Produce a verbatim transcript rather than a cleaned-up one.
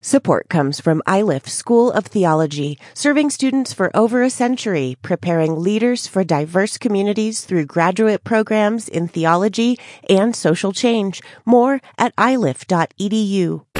Support comes from iLift School of Theology, serving students for over a century, preparing leaders for diverse communities through graduate programs in theology and social change. More at i lift dot e d u.